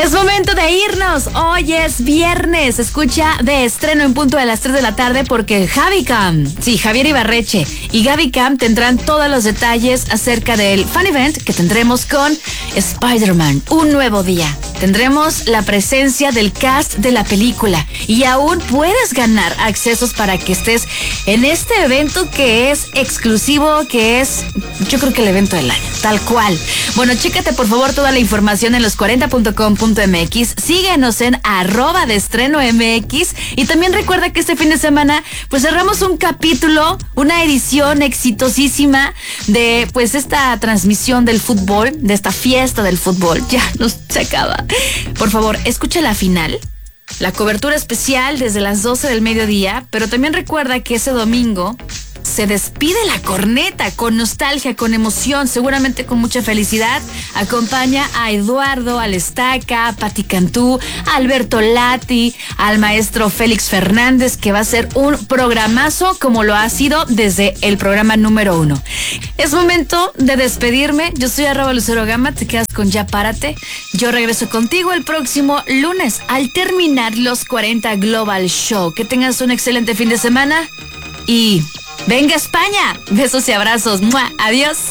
Es momento de irnos. Hoy es viernes. Escucha de estreno en punto de las 3 de la tarde porque Javier Ibarreche y Gaby Cam tendrán todos los detalles acerca del fan event que tendremos con Spider-Man, un nuevo día. Tendremos la presencia del cast de la película y aún puedes ganar accesos para que estés en este evento que es exclusivo, que es, yo creo que el evento del año, tal cual. Bueno, chécate por favor toda la información en los40.com.mx, síguenos en @deestreno.mx y también recuerda que este fin de semana pues cerramos un capítulo, una edición exitosísima de pues esta transmisión del fútbol, de esta fiesta del fútbol. Ya se acaba. Por favor, escucha la final, la cobertura especial desde las 12 del mediodía, pero también recuerda que ese domingo se despide la corneta con nostalgia, con emoción, seguramente con mucha felicidad. Acompaña a Eduardo, al Estaca, a Pati Cantú, a Alberto Lati, al maestro Félix Fernández, que va a ser un programazo como lo ha sido desde el programa número 1. Es momento de despedirme. Yo soy @LuceroGama, te quedas con Ya Párate. Yo regreso contigo el próximo lunes al terminar los 40 Global Show. Que tengas un excelente fin de semana y ¡venga España! Besos y abrazos. ¡Mua! Adiós.